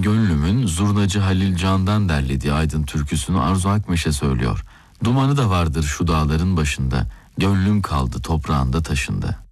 Gönlüm'ün Zurnacı Halil Can'dan derlediği Aydın türküsünü Arzu Akmeşe söylüyor. Dumanı da vardır şu dağların başında, gönlüm kaldı toprağında taşında.